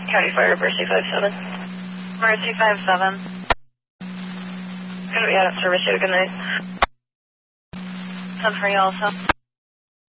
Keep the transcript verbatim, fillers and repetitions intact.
County Fire, Mercy five seven. Mercy five seven. Could we add up service? You have a good night. ten for you also.